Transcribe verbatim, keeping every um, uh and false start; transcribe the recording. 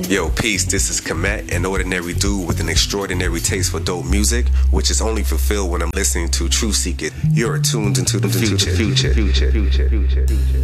Yo, peace, this is Komet, an ordinary dude with an extraordinary taste for dope music, which is only fulfilled when I'm listening to Truth Seek It. You're tuned into the future. future, future, future, future, future.